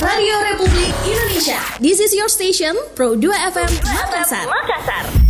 Radio Republik Indonesia. This is your station, Pro 2 FM Makassar.